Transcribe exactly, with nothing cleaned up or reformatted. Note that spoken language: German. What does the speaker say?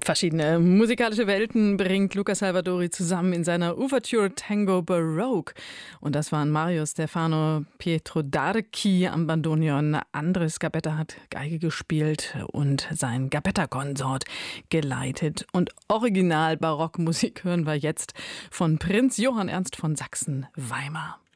Verschiedene musikalische Welten bringt Luca Salvadori zusammen in seiner Ouverture Tango Baroque. Und das waren Mario Stefano Pietrodarchi am Bandoneon. Andres Gabetta hat Geige gespielt und sein Gabetta-Konsort geleitet. Und Original-Barockmusik hören wir jetzt von Prinz Johann Ernst von Sachsen-Weimar.